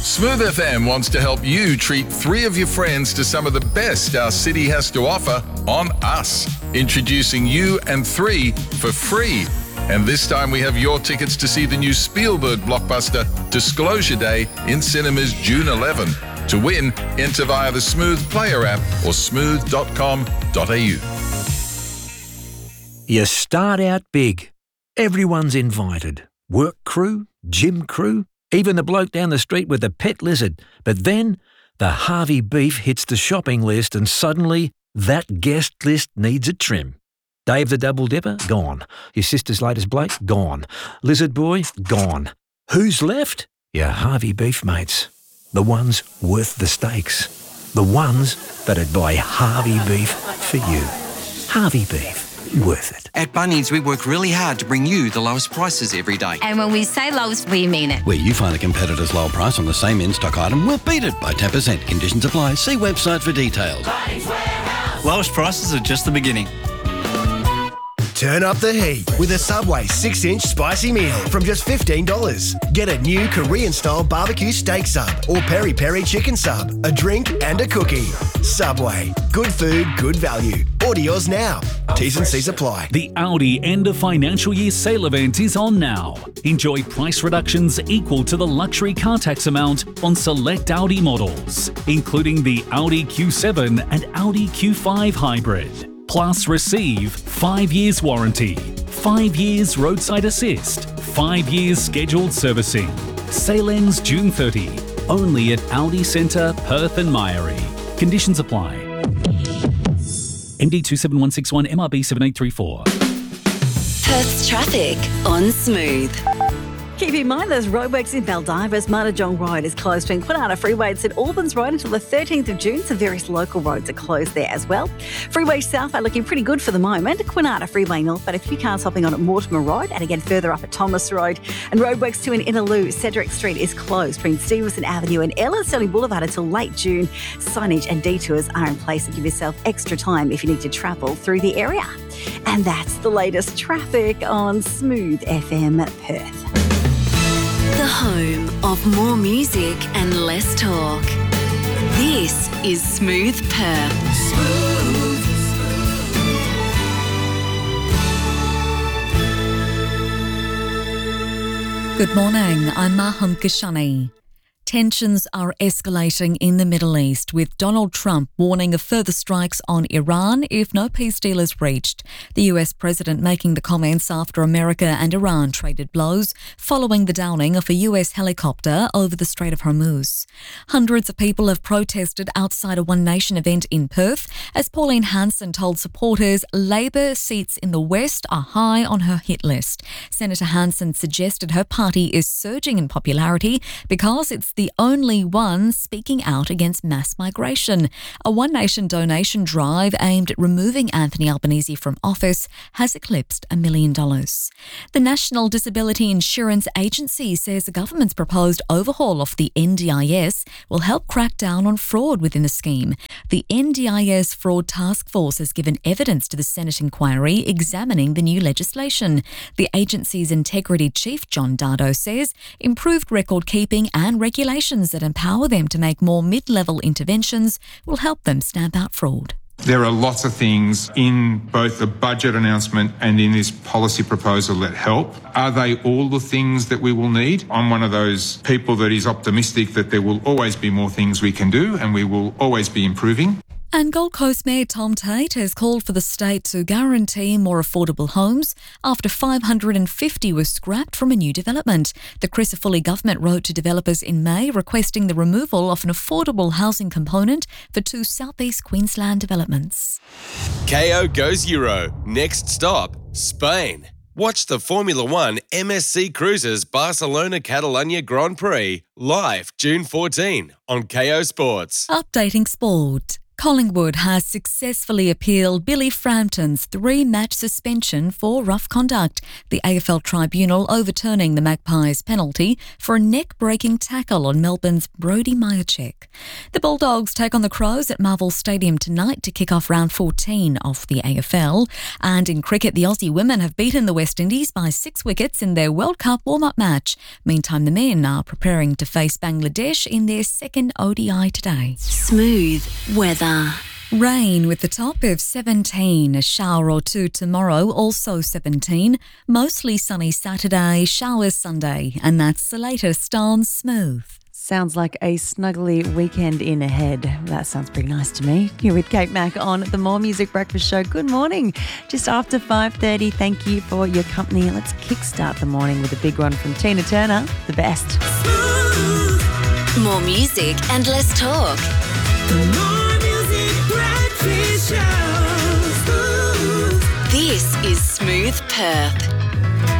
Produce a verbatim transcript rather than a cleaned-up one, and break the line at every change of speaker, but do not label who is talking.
Smooth F M wants to help you treat three of your friends to some of the best our city has to offer on us. Introducing you and three for free. And this time we have your tickets to see the new Spielberg blockbuster Disclosure Day in cinemas June eleventh. To win, enter via the Smooth Player app or smooth dot com dot a u.
You start out big. Everyone's invited. Work crew, gym crew, even the bloke down the street with the pet lizard. But then the Harvey beef hits the shopping list and suddenly that guest list needs a trim. Dave the Double Dipper? Gone. Your sister's latest Blake? Gone. Lizard Boy? Gone. Who's left? Your Harvey beef mates. The ones worth the stakes. The ones that'd buy Harvey beef for you. Harvey beef. Worth it.
At Bunnings, we work really hard to bring you the lowest prices every day.
And when we say lowest, we mean it.
Where you find a competitor's lower price on the same in-stock item, we'll beat it by ten percent. Conditions apply. See website for details.
Lowest prices are just the beginning.
Turn up the heat with a Subway six inch spicy meal from just fifteen dollars. Get a new Korean-style barbecue steak sub or peri-peri chicken sub, a drink and a cookie. Subway. Good food, good value. Order yours now. T's and C's apply.
The Audi end of financial year sale event is on now. Enjoy price reductions equal to the luxury car tax amount on select Audi models, including the Audi Q seven and Audi Q five Hybrid. Plus receive five years warranty, five years roadside assist, five years scheduled servicing. Sale ends June thirtieth, only at Audi Centre, Perth and Myrie. Conditions apply. M D two seven one six one, M R B seven eight three four.
Perth's traffic on Smooth.
Keep in mind there's roadworks in Baldivis. Martajong Road is closed between Kwinana Freeway and St Albans Road until the thirteenth of June, so various local roads are closed there as well. Freeway South are looking pretty good for the moment. Kwinana Freeway North, but a few cars hopping on at Mortimer Road and again further up at Thomas Road. And roadworks too in Innaloo. Cedric Street is closed between Stevenson Avenue and Ellen Sterling Boulevard until late June. Signage and detours are in place to give yourself extra time if you need to travel through the area. And that's the latest traffic on Smooth F M Perth.
The home of more music and less talk. This is Smooth Perth. Smooth.
Good morning, I'm Maham Kashani. Tensions are escalating in the Middle East, with Donald Trump warning of further strikes on Iran if no peace deal is reached. The U S president making the comments after America and Iran traded blows following the downing of a U S helicopter over the Strait of Hormuz. Hundreds of people have protested outside a One Nation event in Perth as Pauline Hanson told supporters Labor seats in the West are high on her hit list. Senator Hanson suggested her party is surging in popularity because it's the only one speaking out against mass migration. A One Nation donation drive aimed at removing Anthony Albanese from office has eclipsed a million dollars. The National Disability Insurance Agency says the government's proposed overhaul of the N D I S will help crack down on fraud within the scheme. The N D I S Fraud Task Force has given evidence to the Senate inquiry examining the new legislation. The agency's integrity chief, John Dardo, says improved record keeping and regulation Regulations that empower them to make more mid-level interventions will help them stamp out fraud.
There are lots of things in both the budget announcement and in this policy proposal that help. Are they all the things that we will need? I'm one of those people that is optimistic that there will always be more things we can do and we will always be improving.
And Gold Coast Mayor Tom Tate has called for the state to guarantee more affordable homes after five hundred fifty were scrapped from a new development. The Crisafulli government wrote to developers in May requesting the removal of an affordable housing component for two southeast Queensland developments.
K O goes Euro. Next stop, Spain. Watch the Formula One M S C Cruises Barcelona Catalunya Grand Prix live June fourteenth on K O Sports.
Updating sport. Collingwood has successfully appealed Billy Frampton's three-match suspension for rough conduct, the A F L tribunal overturning the Magpies' penalty for a neck-breaking tackle on Melbourne's Brodie Majacek. The Bulldogs take on the Crows at Marvel Stadium tonight to kick off round fourteen of the A F L. And in cricket, the Aussie women have beaten the West Indies by six wickets in their World Cup warm-up match. Meantime, the men are preparing to face Bangladesh in their second O D I today.
Smooth weather.
Rain with the top of seventeen, a shower or two tomorrow, also seventeen. Mostly sunny Saturday, showers Sunday, and that's the latest on Smooth.
Sounds like a snuggly weekend in ahead. That sounds pretty nice to me. You're with Kate Mack on the More Music Breakfast Show. Good morning. Just after five thirty, thank you for your company. Let's kickstart the morning with a big one from Tina Turner, The Best.
Smooth. More music and less talk. More Music Breakfast Show. Smooth. This is Smooth Perth.